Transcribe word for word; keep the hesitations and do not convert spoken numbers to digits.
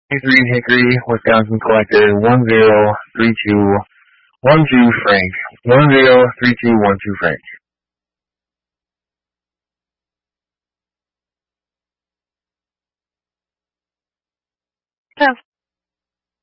Green Hickory, Wisconsin collected one zero three two one two Frank. One zero three two one two Frank. Pass.